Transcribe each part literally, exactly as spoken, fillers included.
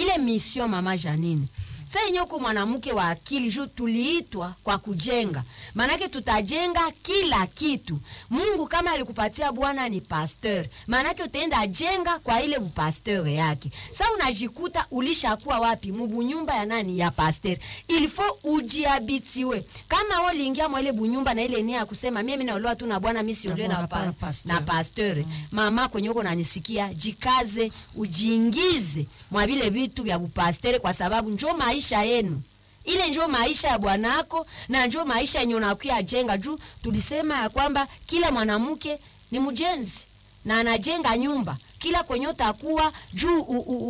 ile mission mama Janine. Sasa yenyewe kwa mwanamke wa akili juu tuliitwa kwa kujenga. Manake tutajenga kila kitu. Mungu kama alikupatia Bwana ni pasteur, manake utaenda jenga kwa ile pasteur yake. Sasa unajikuta ulishakuwa wapi? Mubunyumba ya nani? Ya pasteur. Ilifo ujiabitiwe. Kama wewe uliingia mwa ile bunyumba na ile nia kusema mimi naolewa tu na Bwana, mimi siolewe na pa, na pasteur. Mm. Mama kwenye uko unanisikia, jikaze ujiingize mwa vile vitu vya pasteur kwa sababu njoo maisha yenu. Ile njoo maisha ya bwanako na njoo maisha yenye unakuya jenga juu tulisema ya kwamba kila mwanamke ni mjenzi na anajenga nyumba. Kila kwenye utakuwa juu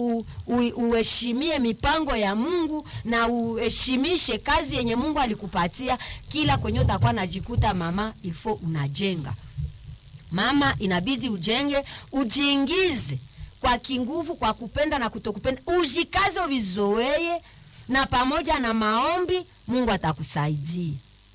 uheshimie mipango ya Mungu na uheshimishe kazi yenye Mungu alikupatia. Kila kwenye utakuwa najikuta mama ifo unajenga. Mama inabidi ujenge, ujiingize kwa kinguvu, kwa kupenda na kutokupenda. Ujikaze uvizoee na pamoja na maombi Mungu atakusaidia.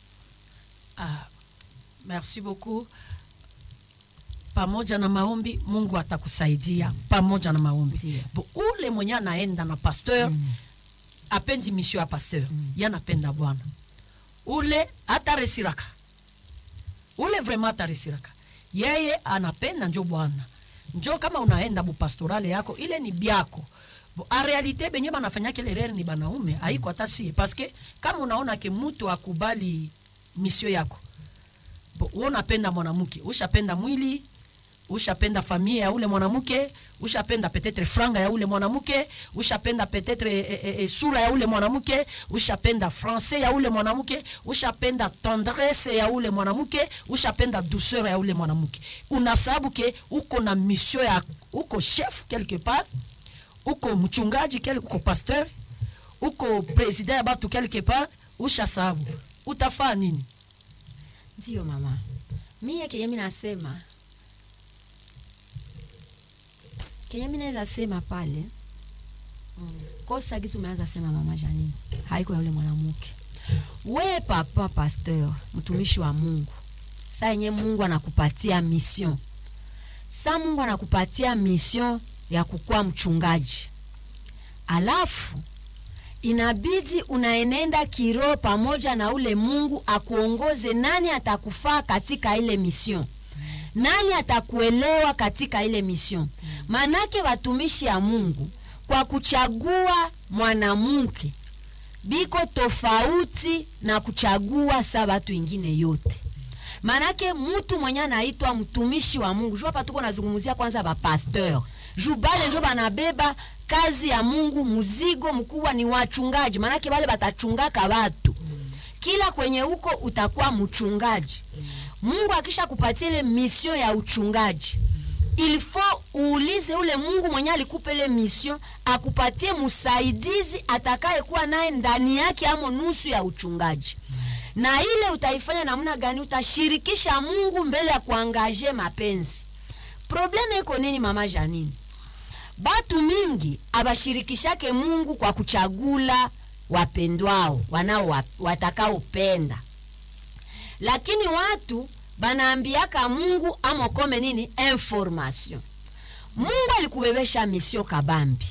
Ah, merci beaucoup. Pamoja na maombi Mungu atakusaidia. Pamoja na maombi. Yeah. Bo ule mwenye anaenda na pasteur mm. apendi mission ya pasteur. Mm. Yana penda Bwana. Ule hata resiraka. Ule vraiment hata resiraka. Yeye anapenda njo Bwana. Njo kama unaenda bu pastorale yako ile ni biako. Bo a realite benye banafanya kile rere ni banaume haiko hata si parce que kama unaona ke mtu akubali mission yako. Bo unapenda mwanamke, ushapenda mwili, ushapenda familia ya ule mwanamke, ushapenda peut-être franga ya ule mwanamke, ushapenda peut-être e, e, e, sura ya ule mwanamke, ushapenda français ya ule mwanamke, ushapenda tendresse ya ule mwanamke, ushapenda douceur ya ule mwanamke. Unasababu ke uko na mission ya uko chef quelque part, uko mchungaji quelque uko pasteur, uko president ya batu quelque part, ushasababu utafanya nini? Ndio mama. Mimi kenye mimi nasema Kenye mimi naweza sema pale mm. kosa kitu umeanza sema mama Janine haiko ya yule mwanamke. Wewe papa pasteur, mtumishi wa Mungu. Sasa yenye Mungu anakupatia mission. Sasa Mungu anakupatia mission ya kukua mchungaji. Alafu inabidi unaenenda kiroho pamoja na ule Mungu akuongoze nani atakufaa katika ile mission. Nani atakuelewa katika ile mission. Manake watumishi ya Mungu kwa kuchagua mwanamke biko tofauti na kuchagua sa watu wengine yote. Manake mtu mwenye anaitwa mtumishi wa Mungu, jua hapa tuko nazungumzia kwanza ba pasteur. Jubale ndio banabeba kazi ya Mungu, mzigo mkubwa ni wachungaji. Manake wale batachungaka watu. Kila kwenye huko utakuwa mchungaji. Mungu akisha kupatia ile mission ya uchungaji, il faut uulize ule Mungu mwenye alikupa ile mission akupatie msaidizi atakaye kuwa naye ndani yake amo nusu ya uchungaji. Na ile utaifanya namna gani? Utashirikisha Mungu mbele ya kuangaje mapenzi. Probleme iko nini mama Janine? Batu mingi abashirikishake Mungu kwa kuchagula wapendwao, wanao watakao penda. Lakini watu banaambiaka Mungu amokome nini? Information. Mungu alikubebesha mission kabambi.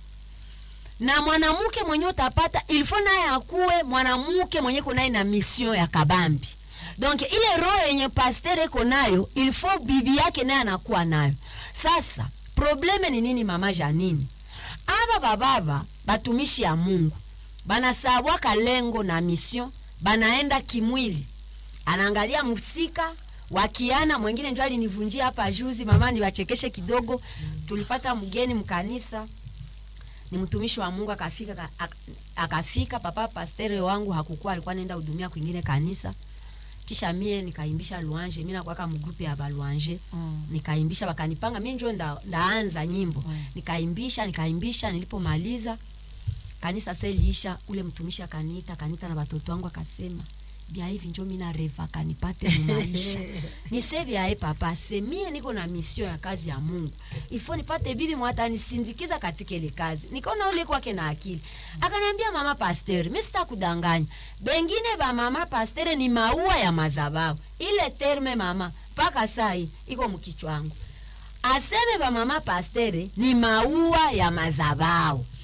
Na mwanamke mwenye utapata ilifo naye akuwe mwanamke mwenye kunaye na mission ya kabambi. Donc ile roho yenye pasteur eko nayo ilifo bibi yake naye anakuwa nayo. Sasa probleme ni nini mama Janine? Aba bababa batumishi ya Mungu banasabwaka lengo na mission, banaenda kimwili. Anaangalia mfsika wakiana mwingine njoo alinivunjia hapa juzi mama niwachekeshe kidogo. Tulipata mgeni mkanisa, ni mtumishi wa Mungu akafika akafika papa pastere wangu hakukuwa, alikuwa anaenda hudumia kwingine kanisa. Kisha mie nikaimbisha louange, mimi nakuwa kama grupe ya balouange. Mm. Nikaimbisha wakanipanga mimi njoo nda, ndaanza nyimbo. Mm. Nikaimbisha nikaimbisha nilipomaliza kanisa seliisha, ule mtumishi akaniita kanita na watoto wangu akasema bia hivi njoo mimi na reva kanipate maisha. Nisevi ae papa semie niko na mission ya kazi ya Mungu. Ifo nipate bibi mwata nisindikiza katika ile kazi. Nikaona ule kwake na akili. Akaniambia mama pasteur, mimi sitakudanganya. Bengine ba mama pasteur ni maua ya mazabao. Ile terme mama paka sai iko mkichwa wangu. Aseme ba mama pasteur ni maua ya mazabao.